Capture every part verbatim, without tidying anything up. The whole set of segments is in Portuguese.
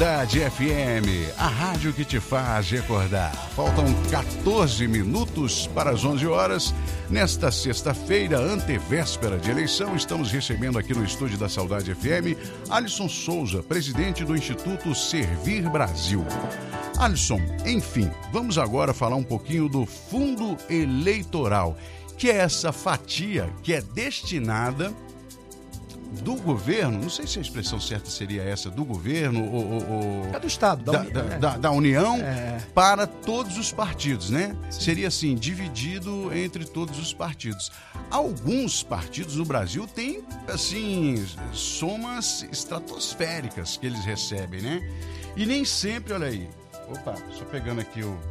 Saudade F M, a rádio que te faz recordar. Faltam quatorze minutos para as onze horas. Nesta sexta-feira, antevéspera de eleição, estamos recebendo aqui no estúdio da Saudade F M Alisson Souza, presidente do Instituto Servir Brasil. Alisson, enfim, vamos agora falar um pouquinho do fundo eleitoral, que é essa fatia que é destinada do governo, não sei se a expressão certa seria essa, do governo ou... ou, ou é do Estado, da, da, União, da, né? da, da União é. para todos os partidos, né? Sim. Seria assim, dividido entre todos os partidos. Alguns partidos no Brasil têm, assim, somas estratosféricas que eles recebem, né? E nem sempre, olha aí, opa, só pegando aqui o...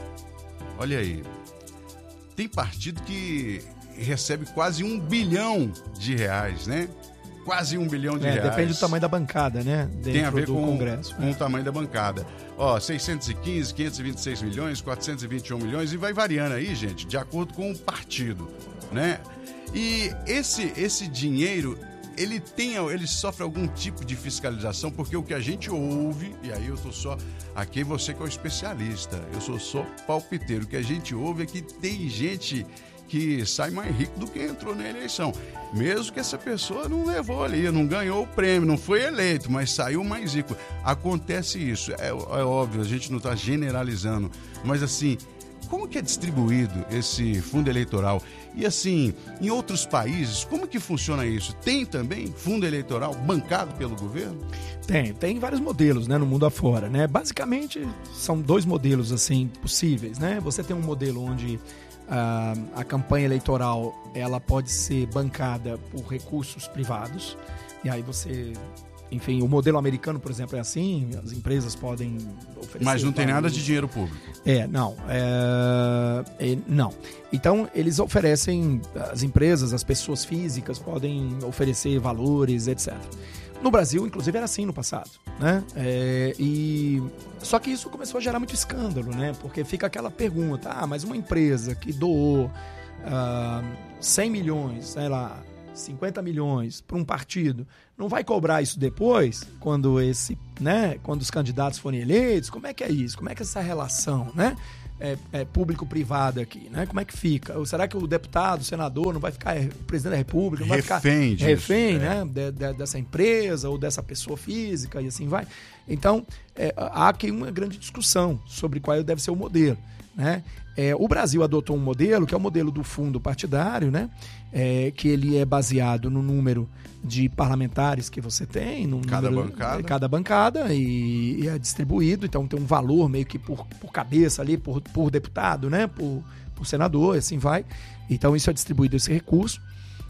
Olha aí, tem partido que recebe quase um bilhão de reais, né? Quase um bilhão de é, reais. Depende do tamanho da bancada, né? Dentro Tem a ver do com, Congresso. com o tamanho da bancada. Ó, seiscentos e quinze, quinhentos e vinte e seis milhões, quatrocentos e vinte e um milhões, e vai variando aí, gente, de acordo com o partido, né? E esse, esse dinheiro, ele tem, ele sofre algum tipo de fiscalização, porque o que a gente ouve, e aí eu tô só, aqui você que é o especialista, eu sou só palpiteiro, o que a gente ouve é que tem gente que sai mais rico do que entrou na eleição. Mesmo que essa pessoa não levou ali, não ganhou o prêmio, não foi eleito, mas saiu mais rico. Acontece isso, é, é óbvio, a gente não está generalizando, mas assim, como que é distribuído esse fundo eleitoral? E assim, em outros países, como que funciona isso? Tem também fundo eleitoral bancado pelo governo? Tem, tem vários modelos, né, no mundo afora, né? Basicamente, são dois modelos, assim, possíveis, né? Você tem um modelo onde a, a campanha eleitoral, ela pode ser bancada por recursos privados, e aí você... Enfim, o modelo americano, por exemplo, é assim, as empresas podem oferecer... Mas não tem valores. nada de dinheiro público. É, não. É, é, não. Então, eles oferecem, as empresas, as pessoas físicas podem oferecer valores, etcétera. No Brasil, inclusive, era assim no passado, né? É, e... Só que isso começou a gerar muito escândalo, né? Porque fica aquela pergunta, ah, mas uma empresa que doou ah, cem milhões, sei lá, cinquenta milhões para um partido, não vai cobrar isso depois, quando esse, né, quando os candidatos forem eleitos? Como é que é isso? Como é que é essa relação, né? É, é público-privada aqui, né? Como é que fica? Ou será que o deputado, o senador, não vai ficar, o presidente da República, não vai ficar refém disso, refém, é. né? De, de, dessa empresa ou dessa pessoa física e assim vai? Então, é, há aqui uma grande discussão sobre qual deve ser o modelo, né? É, o Brasil adotou um modelo que é o modelo do fundo partidário, né? É, que ele é baseado no número de parlamentares que você tem, no cada número, bancada, cada bancada e, e é distribuído, então tem um valor meio que por, por cabeça ali, por, por deputado, né? Por, por senador, assim vai. Então isso é distribuído esse recurso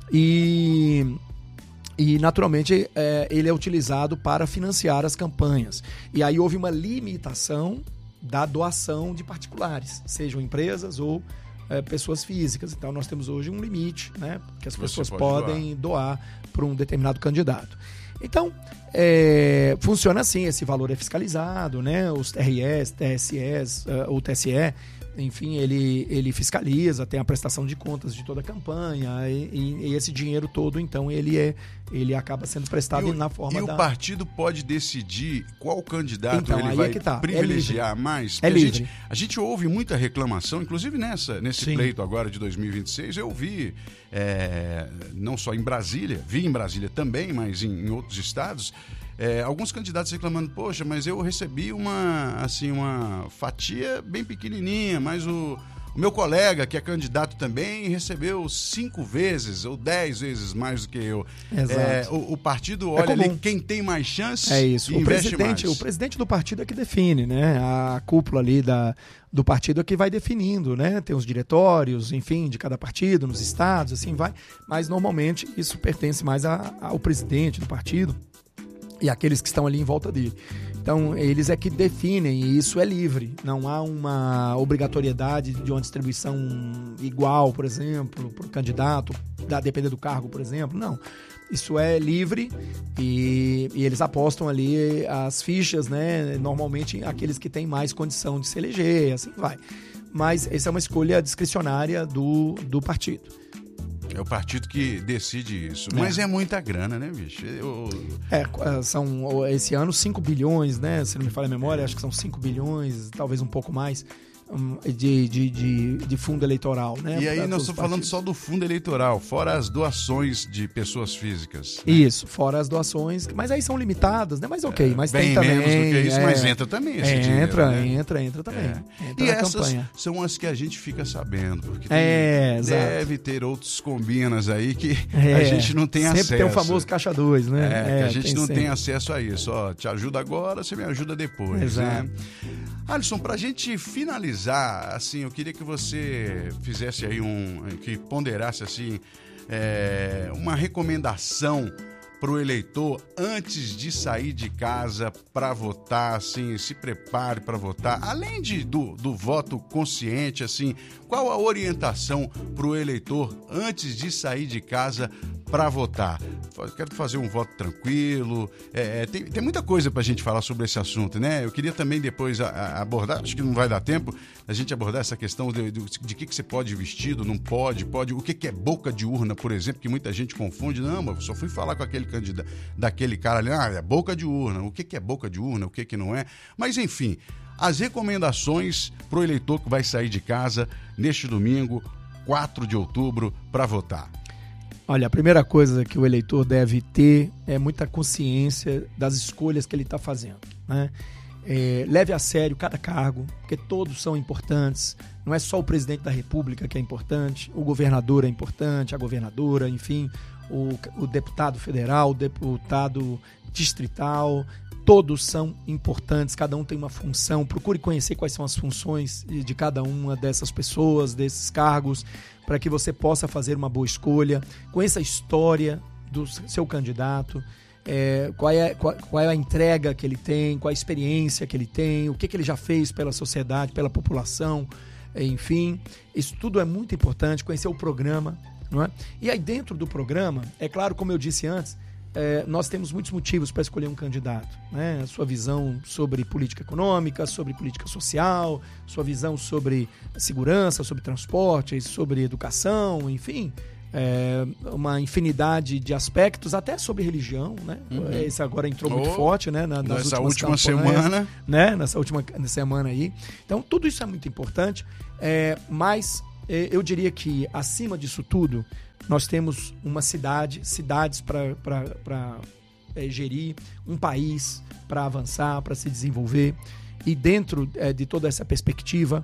e E, naturalmente, é, ele é utilizado para financiar as campanhas. E aí houve uma limitação da doação de particulares, sejam empresas ou é, pessoas físicas. Então, nós temos hoje um limite, né, que as Você pessoas pode podem doar, doar para um determinado candidato. Então, é, funciona assim, esse valor é fiscalizado, né, os T R Es, T S Es, uh, o T S E, enfim, ele, ele fiscaliza, tem a prestação de contas de toda a campanha e, e, e esse dinheiro todo, então, ele, é, ele acaba sendo prestado e o, na forma e da... E o partido pode decidir qual candidato então, ele aí vai é que tá. privilegiar é mais? É a, livre. gente, a gente ouve muita reclamação, inclusive nessa, nesse Sim. pleito agora de dois mil e vinte e seis, eu vi, é, não só em Brasília, vi em Brasília também, mas em, em outros estados, É, alguns candidatos reclamando, poxa, mas eu recebi uma, assim, uma fatia bem pequenininha, mas o, o meu colega, que é candidato também, recebeu cinco vezes ou dez vezes mais do que eu. Exato. É, o, o partido olha é ali quem tem mais chance é isso. e O investe presidente, mais. o presidente do partido é que define, né? A cúpula ali da, do partido é que vai definindo, né? Tem os diretórios, enfim, de cada partido, nos estados, assim vai. Mas normalmente isso pertence mais a, ao presidente do partido e aqueles que estão ali em volta dele. Então, eles é que definem, e isso é livre. Não há uma obrigatoriedade de uma distribuição igual, por exemplo, para o candidato, a depender do cargo, por exemplo. Não. Isso é livre e, e eles apostam ali as fichas, né? Normalmente, aqueles que têm mais condição de se eleger, assim vai. Mas essa é uma escolha discricionária do, do partido. É o partido que decide isso. É. Mas é muita grana, né, bicho? Eu... É, são esse ano cinco bilhões, né? Se não me falha a memória, acho que são cinco bilhões, talvez um pouco mais. De, de, de, de fundo eleitoral, né? E aí nós estamos falando partidos. só do fundo eleitoral, fora as doações de pessoas físicas. Né? Isso, fora as doações, mas aí são limitadas, né? Mas ok, mas é, tem também. Bem menos do que isso, é, mas entra também esse entra, dinheiro, né? Entra, entra também. É. Entra e na essas campanha. são as que a gente fica sabendo, porque tem, é, deve exato. ter outros combinas aí que é, a gente não tem sempre acesso. Sempre tem o famoso caixa dois, né? É, que é, a gente tem não sempre. tem acesso a isso. Ó, te ajuda agora, você me ajuda depois. Exato. Né? Alisson, pra gente finalizar, assim, eu queria que você fizesse aí um, que ponderasse assim, é, uma recomendação para o eleitor antes de sair de casa para votar, assim, se prepare para votar. Além de, do, do voto consciente, assim, qual a orientação para o eleitor antes de sair de casa para votar? Quero fazer um voto tranquilo. É, tem, tem muita coisa para a gente falar sobre esse assunto, né? Eu queria também depois a, a abordar, acho que não vai dar tempo, a gente abordar essa questão de, de, de que, que você pode ir vestido, não pode, pode, o que, que é boca de urna, por exemplo, que muita gente confunde. Não, mas eu só fui falar com aquele candidato, daquele cara ali, ah, é boca de urna. O que, que é boca de urna, o que, que não é? Mas, enfim, as recomendações para o eleitor que vai sair de casa neste domingo, quatro de outubro, para votar. Olha, a primeira coisa que o eleitor deve ter é muita consciência das escolhas que ele está fazendo, né? É, leve a sério cada cargo, porque todos são importantes. Não é só o presidente da República que é importante, o governador é importante, a governadora, enfim, o, o deputado federal, o deputado distrital, todos são importantes, cada um tem uma função. Procure conhecer quais são as funções de cada uma dessas pessoas, desses cargos, para que você possa fazer uma boa escolha. Conheça a história do seu candidato, é, qual, é, qual, qual é a entrega que ele tem, qual a experiência que ele tem, o que, que ele já fez pela sociedade, pela população, enfim. Isso tudo é muito importante, conhecer o programa, não é? E aí dentro do programa, é claro, como eu disse antes, É, nós temos muitos motivos para escolher um candidato, né? Sua visão sobre política econômica, sobre política social, sua visão sobre segurança, sobre transporte, sobre educação, enfim, é, uma infinidade de aspectos, até sobre religião, né? Uhum. Esse agora entrou muito oh, forte, né? Na, nas nessa última semana, né? Nessa última semana aí. Então, tudo isso é muito importante, é, mas é, eu diria que acima disso tudo, nós temos uma cidade, cidades para é, gerir, um país para avançar, para se desenvolver. E dentro é, de toda essa perspectiva,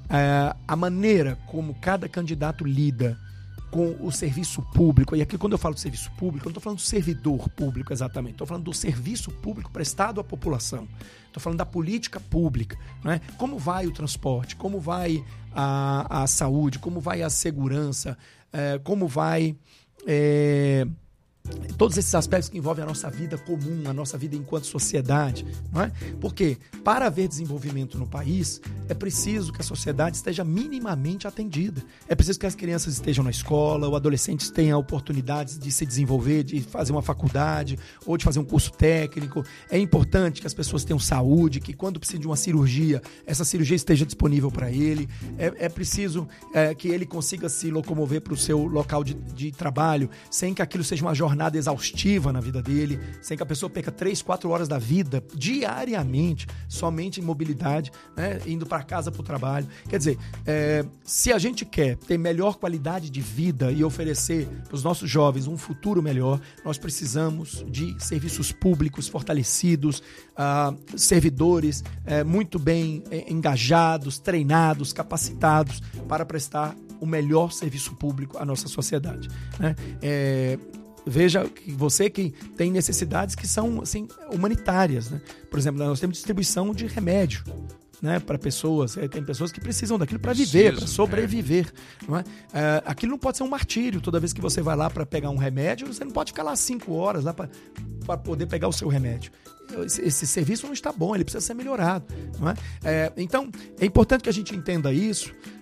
é, a maneira como cada candidato lida com o serviço público, e aqui quando eu falo de serviço público, eu não estou falando do servidor público exatamente, estou falando do serviço público prestado à população. Estou falando da política pública, não é? Como vai o transporte, como vai a, a saúde, como vai a segurança, é, como vai é, todos esses aspectos que envolvem a nossa vida comum, a nossa vida enquanto sociedade, não é? Porque para haver desenvolvimento no país, é preciso que a sociedade esteja minimamente atendida. É preciso que as crianças estejam na escola, o adolescente tenha oportunidades de se desenvolver, de fazer uma faculdade ou de fazer um curso técnico. É importante que as pessoas tenham saúde, que quando precisa de uma cirurgia, essa cirurgia esteja disponível para ele. É, é preciso é, que ele consiga se locomover para o seu local de, de trabalho, sem que aquilo seja uma jornada exaustiva na vida dele, sem que a pessoa perca três, quatro horas da vida diariamente, somente em mobilidade, né, indo para casa, para o trabalho. Quer dizer, é, se a gente quer ter melhor qualidade de vida e oferecer para os nossos jovens um futuro melhor, nós precisamos de serviços públicos fortalecidos, ah, servidores é, muito bem é, engajados, treinados, capacitados para prestar o melhor serviço público à nossa sociedade, né? É, Veja que você que tem necessidades que são assim, humanitárias, né? Por exemplo, nós temos distribuição de remédio, né, para pessoas. Tem pessoas que precisam daquilo para viver, para sobreviver. É. Não é? É, aquilo não pode ser um martírio. Toda vez que você vai lá para pegar um remédio, você não pode ficar lá cinco horas lá para poder pegar o seu remédio. Esse, esse serviço não está bom, ele precisa ser melhorado. Não é? É, então, é importante que a gente entenda isso.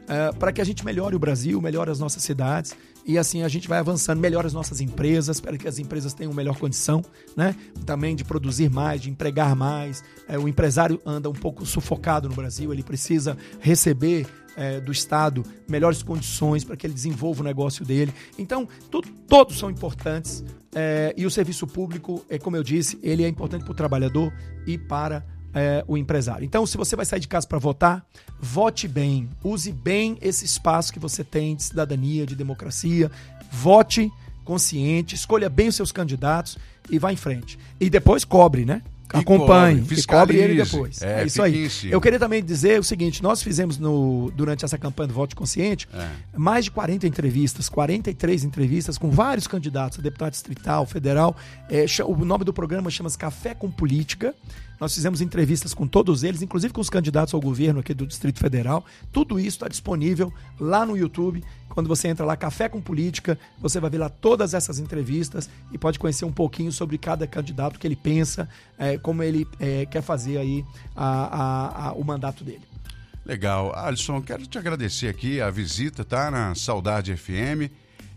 é, para que a gente melhore o Brasil, melhore as nossas cidades, e assim a gente vai avançando, melhora as nossas empresas, para que as empresas tenham melhor condição, né? Também de produzir mais, de empregar mais. É, o empresário anda um pouco sufocado no Brasil, ele precisa receber é, do Estado melhores condições para que ele desenvolva o negócio dele. Então, tu, todos são importantes, é, e o serviço público, é, como eu disse, ele é importante para o trabalhador e para É, o empresário. Então, se você vai sair de casa para votar, vote bem. Use bem esse espaço que você tem de cidadania, de democracia. Vote consciente, escolha bem os seus candidatos e vá em frente. E depois cobre, né? E Acompanhe, cobre, e cobre ele depois. É, é isso aí. Eu queria também dizer o seguinte, nós fizemos no, durante essa campanha do Vote Consciente, é. mais de quarenta entrevistas, quarenta e três entrevistas com vários candidatos, deputado distrital, federal. É, o nome do programa chama-se Café com Política. Nós fizemos entrevistas com todos eles, inclusive com os candidatos ao governo aqui do Distrito Federal. Tudo isso está disponível lá no YouTube. Quando você entra lá, Café com Política, você vai ver lá todas essas entrevistas e pode conhecer um pouquinho sobre cada candidato, que ele pensa, é, como ele é, quer fazer aí a, a, a, o mandato dele. Legal. Alisson, quero te agradecer aqui a visita, tá? Na Saudade F M.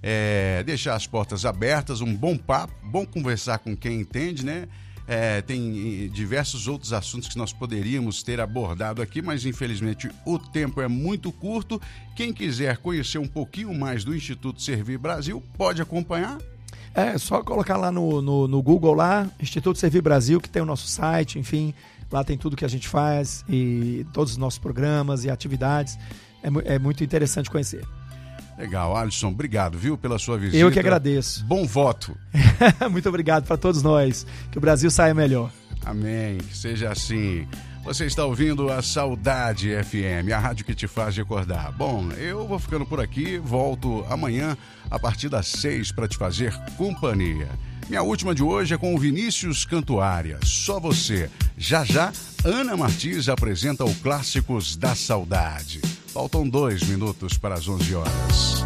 É, deixar as portas abertas, um bom papo, bom conversar com quem entende, né? É, tem diversos outros assuntos que nós poderíamos ter abordado aqui, mas infelizmente o tempo é muito curto. Quem quiser conhecer um pouquinho mais do Instituto Servir Brasil, pode acompanhar? É, só colocar lá no, no, no Google, lá, Instituto Servir Brasil, que tem o nosso site, enfim, lá tem tudo que a gente faz e todos os nossos programas e atividades. É, é muito interessante conhecer. Legal, Alisson, obrigado, viu, pela sua visita. Eu que agradeço. Bom voto. Muito obrigado para todos nós, que o Brasil saia melhor. Amém, que seja assim. Você está ouvindo a Saudade F M, a rádio que te faz recordar. Bom, eu vou ficando por aqui, volto amanhã a partir das seis para te fazer companhia. Minha última de hoje é com o Vinícius Cantuária, Só Você. Já já, Ana Martins apresenta o Clássicos da Saudade. Faltam dois minutos para as onze horas.